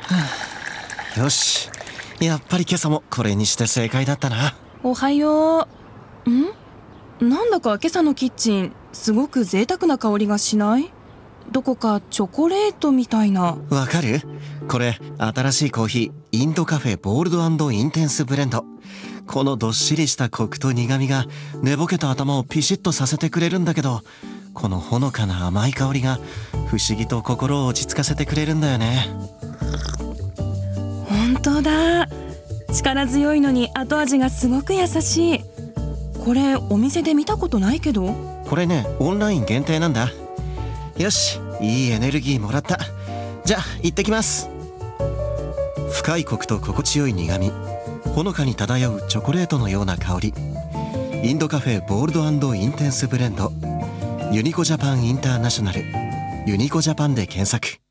よし、やっぱり今朝もこれにして正解だったな。 おはよう。なんだか今朝のキッチンすごく贅沢な香りがしない？どこかチョコレートみたいな。 わかる？これ新しいコーヒー、インドカフェボールド&インテンスブレンド。このどっしりしたコクと苦みが寝ぼけた頭をピシッとさせてくれるんだけど、このほのかな甘い香りが不思議と心を落ち着かせてくれるんだよね。 本当だ。力強いのに後味がすごく優しい。これお店で見たことないけど。 これね、オンライン限定なんだ。よし、いいエネルギーもらった。じゃあ行ってきます。深いコクと心地よい苦み、ほのかに漂うチョコレートのような香り。インドカフェボールド&インテンスブレンド、ユニコジャパンインターナショナル、ユニコジャパンで検索。